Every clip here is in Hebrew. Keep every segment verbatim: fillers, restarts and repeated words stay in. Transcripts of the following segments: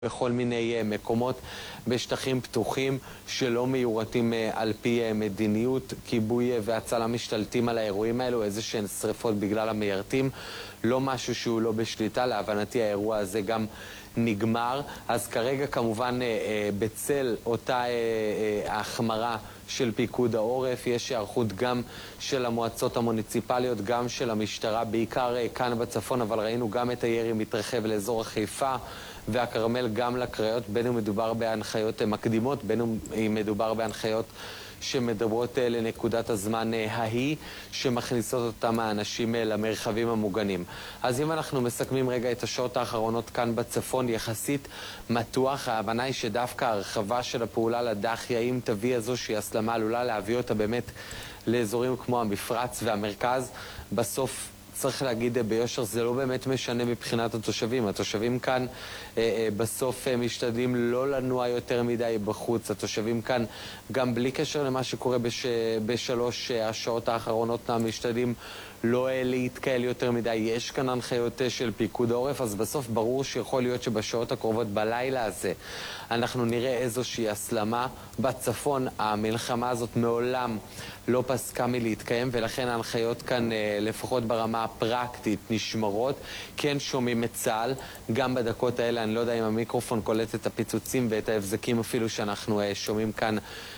בכל מיני מקומות בשטחים פתוחים שלא מיורטים על פי מדיניות. כיבוי והצלה משתלטים על האירועים האלו, איזה שהן שריפות בגלל המיירטים, לא משהו שהוא לא בשליטה. להבנתי האירוע הזה גם נגמר. אז כרגע כמובן בצל אותה ההחמרה של פיקוד העורף יש הערכות גם של המועצות המוניציפליות, גם של המשטרה, בעיקר כאן בצפון, אבל ראינו גם את הירי מתרחב לאזור החיפה והכרמל, גם לקריות, בין אם מדובר בהנחיות מקדימות, בין אם מדובר בהנחיות שמדברות לנקודת הזמן ההיא שמכניסות אותם האנשים למרחבים המוגנים. אז אם אנחנו מסכמים רגע את השעות האחרונות כאן בצפון, יחסית מתוח. ההבנה היא שדווקא הרחבה של הפעולה לדחיה, אם תביא איזושהי הסלמה, עלולה להביא אותה באמת לאזורים כמו המפרץ והמרכז. בסוף צריך להגיד ביושר, זה לא באמת משנה מבחינת התושבים. התושבים כאן אה, אה, בסוף אה, משתדלים לא לנוע יותר מדי בחוץ. התושבים כאן, גם בלי קשר למה שקורה בש, בשלוש אה, השעות האחרונות, משתדלים לא אה, להתקהל יותר מדי. יש כאן הנחיות אה, של פיקוד העורף, אז בסוף ברור שיכול להיות שבשעות הקרובות בלילה הזה אנחנו נראה איזושהי הסלמה. בצפון המלחמה הזאת מעולם לא פסקה מלהתקיים, ולכן ההנחיות כאן לפחות ברמה הפרקטית נשמרות. כן שומעים את צה"ל גם בדקות האלה. אני לא יודע אם המיקרופון קולט את הפיצוצים ואת ההבזקים אפילו שאנחנו שומעים כאן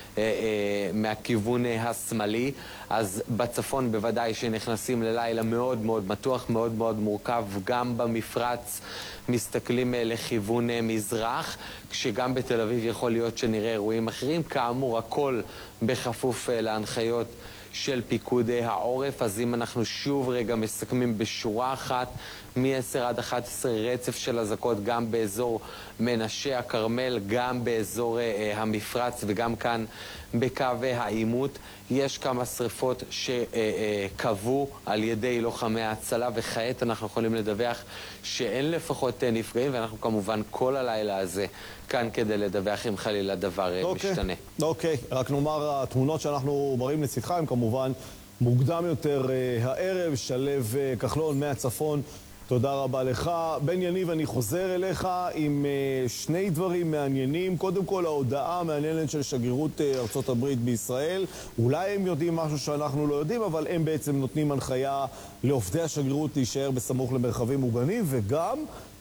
מהכיוון השמאלי. אז בצפון בוודאי שנכנסים ללילה מאוד מאוד מתוח, מאוד מאוד מורכב. גם במפרץ מסתכלים לכיוון מזרח, כשגם בתל אביב יכול להיות שנראה אירועים אחרים. כאמור, הכל בכפוף להנחיות של פיקוד העורף. אז אם אנחנו שוב רגע מסכמים בשורה אחת, מ-עשר עד אחת עשרה רצף של אזעקות, גם באזור מנשה, הכרמל, גם באזור אה, המפרץ וגם כאן בקו העימות. יש כמה שריפות שקבו על ידי לוחמי ההצלה, וכעת אנחנו יכולים לדווח שאין לפחות נפגעים, ואנחנו כמובן כל הלילה הזה כאן כדי לדווח אם חלילה דבר okay. משתנה. אוקיי, okay. רק נאמר, התמונות שאנחנו מראים לצדך הם כמובן מוקדם יותר uh, הערב. שלב uh, כחלון מהצפון, תודה רבה לך. בן יניב, אני חוזר אליך עם uh, שני דברים מעניינים. קודם כל, ההודעה המעניינת של שגרירות uh, ארצות הברית בישראל. אולי הם יודעים משהו שאנחנו לא יודעים, אבל הם בעצם נותנים הנחיה לעובדי השגרירות להישאר בסמוך למרחבים מוגנים, וגם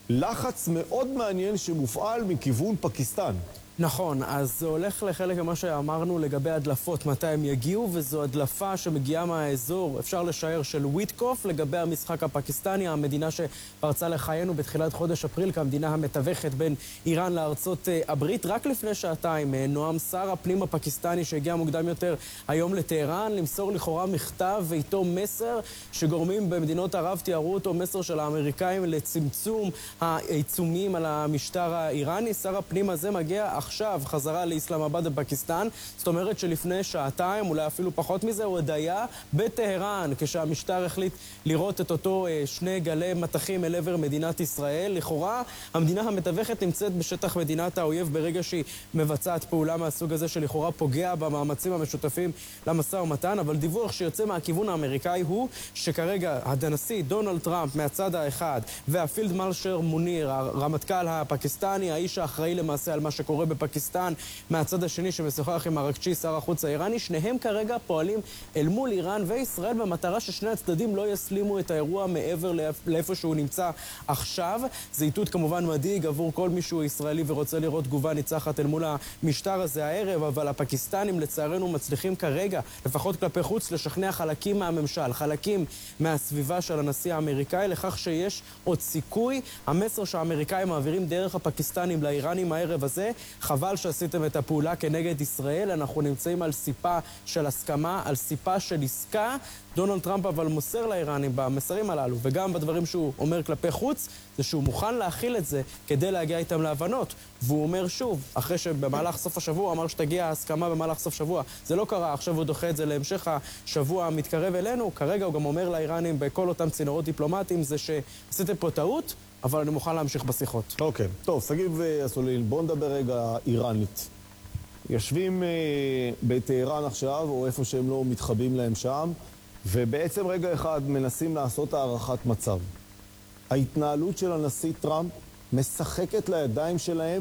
לחץ מאוד מעניין שמופעל מכיוון פקיסטן. נכון, אז זה הולך לחלק ממה שאמרנו לגבי הדלפות, מתי הם יגיעו, וזו הדלפה שמגיעה מהאזור, אפשר לשער, של וויטקוף, לגבי המשחק הפקיסטני, המדינה שפרצה לחיינו בתחילת חודש אפריל, כמדינה המתווכת בין איראן לארצות הברית. רק לפני שעתיים, נועם שר הפנים הפקיסטני שהגיע מוקדם יותר היום לטהרן, למסור לכאורה מכתב ואיתו מסר שגורמים במדינות ערב תיארו אותו מסר של האמריקאים לצמצום העיצומים על המשטר האיראני. שר הפנים הזה מגיע עכשיו חזרה לאסלאמבאד בפקיסטן, זאת אומרת שלפני שעתיים, אולי אפילו פחות מזה, הוא עוד היה בטהרן כשהמשטר החליט לראות את אותו שני גלי מתחים אל עבר מדינת ישראל. לכאורה המדינה המתווכת נמצאת בשטח מדינת האויב ברגע שהיא מבצעת פעולה מהסוג הזה שלכאורה פוגע במאמצים המשותפים למשא ומתן, אבל דיווח שיוצא מהכיוון האמריקאי הוא שכרגע הנשיא דונלד טראמפ מהצד האחד והפילד מרשל מוניר, הרמטכ"ל הפקיסטני, האיש האחראי למעשה על מה שקורה בפקיסטן, מהצד השני שמשוחח עם ארקצ'י, שר החוץ האיראני, שניהם כרגע פועלים אל מול איראן וישראל במטרה ששני הצדדים לא יסלימו את האירוע מעבר לאיפה שהוא נמצא עכשיו. זה איתות כמובן מדאיג עבור כל מי שהוא ישראלי ורוצה לראות תגובה ניצחת אל מול המשטר הזה הערב, אבל הפקיסטנים לצערנו מצליחים כרגע, לפחות כלפי חוץ, לשכנע חלקים מהממשל, חלקים מהסביבה של הנשיא האמריקאי, לכך שיש עוד סיכוי. המסר שהאמריקאים מעבירים דרך הפקיסטנים לאיראנים הערב הזה: חבל שעשיתם את הפעולה כנגד ישראל, אנחנו נמצאים על סיפה של הסכמה, על סיפה של עסקה. דונלד טראמפ אבל מוסר לאיראנים במסרים הללו, וגם בדברים שהוא אומר כלפי חוץ, זה שהוא מוכן להכיל את זה כדי להגיע איתם להבנות. והוא אומר שוב, אחרי שבמהלך סוף השבוע הוא אמר שתגיע ההסכמה במהלך סוף שבוע, זה לא קרה, עכשיו הוא דוחה את זה להמשך השבוע המתקרב אלינו. כרגע הוא גם אומר לאיראנים בכל אותם צינורות דיפלומטיים, זה שעשיתם פה טעות, אבל אני מוכן להמשיך בשיחות. אוקיי, טוב, סגיב אסולין, בוא נדבר רגע איראנית. יושבים אה, בטהרן עכשיו, או איפה שהם לא מתחבאים להם שם, ובעצם רגע אחד מנסים לעשות הערכת מצב. ההתנהלות של הנשיא טראמפ משחקת לידיים שלהם